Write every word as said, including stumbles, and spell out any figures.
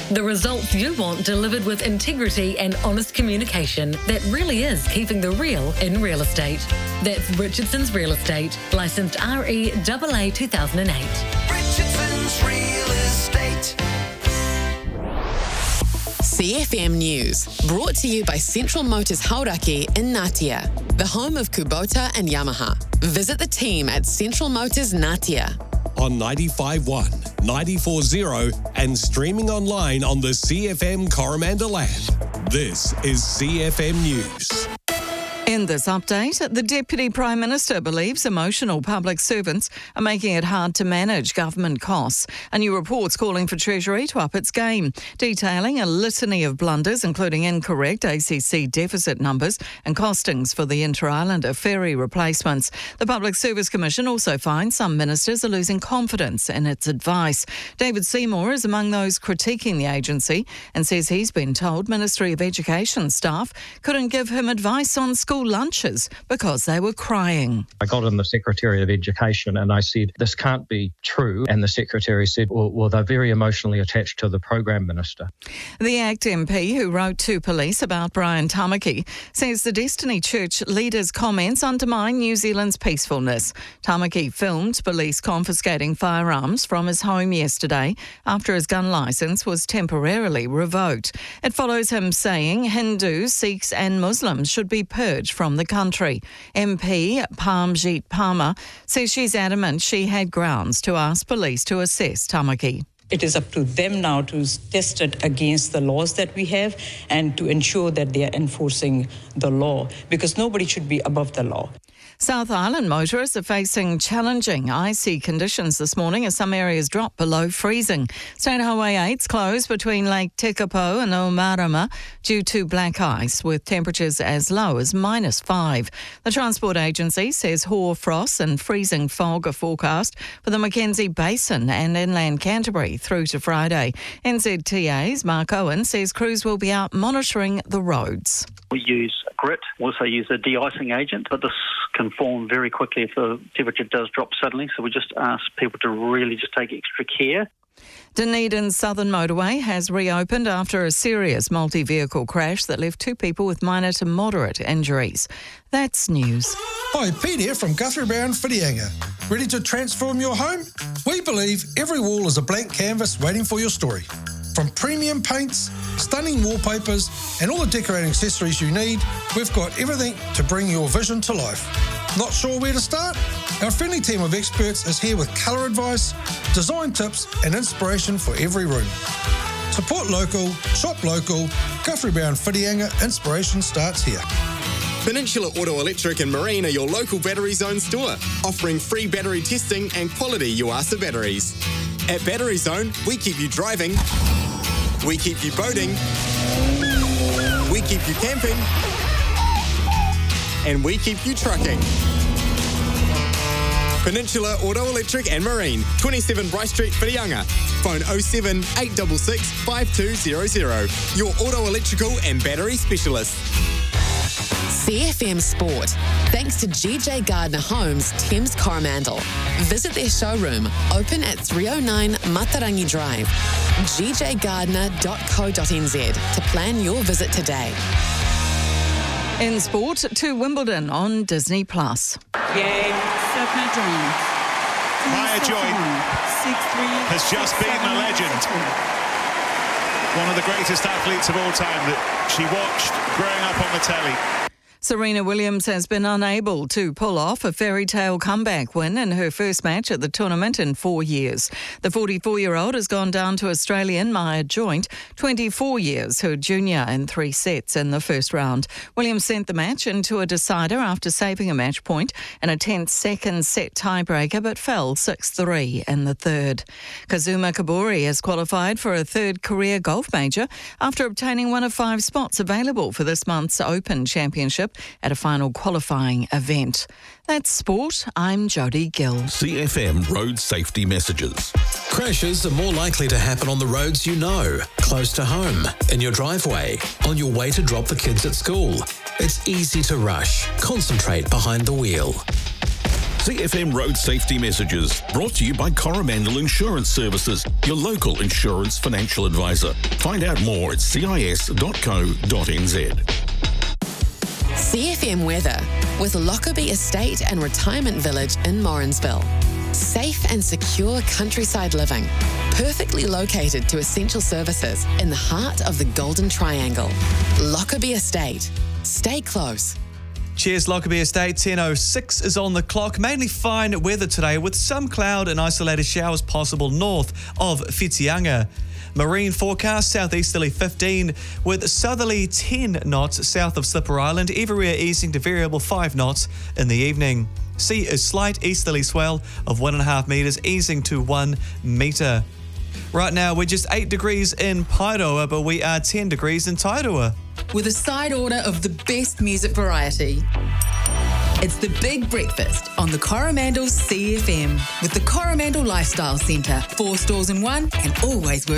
The results you want delivered with integrity and honest communication that really is keeping the real in real estate. That's Richardson's Real Estate, licensed R E A A two thousand eight. Richardson's Real Estate. C F M News, brought to you by Central Motors Hauraki in Ngatea, the home of Kubota and Yamaha. Visit the team at Central Motors Ngatea. On ninety-five point one, ninety-four point zero and streaming online on the C F M Coromandel app. This is C F M News. In this update, the Deputy Prime Minister believes emotional public servants are making it hard to manage government costs. A new report's calling for Treasury to up its game, detailing a litany of blunders, including incorrect A C C deficit numbers and costings for the Inter-Islander ferry replacements. The Public Service Commission also finds some ministers are losing confidence in its advice. David Seymour is among those critiquing the agency and says he's been told Ministry of Education staff couldn't give him advice on school lunches because they were crying. I got in the Secretary of Education and I said, this can't be true. And the Secretary said, well, well, they're very emotionally attached to the Program Minister. The ACT M P who wrote to police about Brian Tamaki says the Destiny Church leader's comments undermine New Zealand's peacefulness. Tamaki filmed police confiscating firearms from his home yesterday after his gun licence was temporarily revoked. It follows him saying Hindus, Sikhs and Muslims should be purged from the country. M P Parmjit Palmer says she's adamant she had grounds to ask police to assess Tamaki. It is up to them now to test it against the laws that we have and to ensure that they are enforcing the law, because nobody should be above the law. South Island motorists are facing challenging icy conditions this morning as some areas drop below freezing. State Highway eight's closed between Lake Tekapo and Omarama due to black ice, with temperatures as low as minus five. The Transport Agency says hoar frost and freezing fog are forecast for the Mackenzie Basin and inland Canterbury through to Friday. N Z T A's Mark Owen says crews will be out monitoring the roads. We use grit, also use a de-icing agent, but this can form very quickly if the temperature does drop suddenly, so we just ask people to really just take extra care. Dunedin's Southern Motorway has reopened after a serious multi-vehicle crash that left two people with minor to moderate injuries. That's news. Hi, Pete here from Guthrie Brown Whitianga. Ready to transform your home? We believe every wall is a blank canvas waiting for your story. From premium paints, stunning wallpapers and all the decorating accessories you need, we've got everything to bring your vision to life. Not sure where to start? Our friendly team of experts is here with colour advice, design tips and inspiration for every room. Support local, shop local, Guthrie Brown Whitianga, inspiration starts here. Peninsula Auto Electric and Marine are your local Battery Zone store, offering free battery testing and quality Yuasa batteries. At Battery Zone, we keep you driving, we keep you boating, we keep you camping, and we keep you trucking. Peninsula Auto Electric and Marine, twenty-seven Bryce Street, Whitianga. Phone oh seven, eight six six, five two zero zero. Your auto electrical and battery specialist. C F M Sport, thanks to G J Gardner Homes, Thames Coromandel. Visit their showroom, open at three oh nine Matarangi Drive. g j gardner dot co dot n z to plan your visit today. In sport, to Wimbledon on Disney Plus. Game, second round. Maya Joy has just beaten a legend. One of the greatest athletes of all time that she watched growing up on the telly. Serena Williams has been unable to pull off a fairy tale comeback win in her first match at the tournament in four years. The forty-four-year-old has gone down to Australian Maya Joint, twenty-four years, her junior, in three sets in the first round. Williams sent the match into a decider after saving a match point in a tenth second set tiebreaker, but fell six three in the third. Kazuma Kabori has qualified for a third career golf major after obtaining one of five spots available for this month's Open Championship at a final qualifying event. That's sport. I'm Jodie Gill. C F M road safety messages. Crashes are more likely to happen on the roads you know, close to home, in your driveway, on your way to drop the kids at school. It's easy to rush. Concentrate behind the wheel. C F M Road Safety Messages, brought to you by Coromandel Insurance Services, your local insurance financial advisor. Find out more at c i s dot co dot n z. C F M weather with Lockerbie Estate and Retirement Village in Morrinsville. Safe and secure countryside living, perfectly located to essential services in the heart of the Golden Triangle. Lockerbie Estate. Stay close. Cheers, Lockerbie Estate. ten oh six is on the clock. Mainly fine weather today with some cloud and isolated showers possible north of Whitianga. Marine forecast, southeasterly fifteen with southerly ten knots south of Slipper Island, everywhere easing to variable five knots in the evening. Sea is slight easterly swell of one and a half metres, easing to one metre. Right now, we're just eight degrees in Paeroa, but we are ten degrees in Tairua. With a side order of the best music variety. It's the Big Breakfast on the Coromandel C F M with the Coromandel Lifestyle Centre. Four stores in one and always work.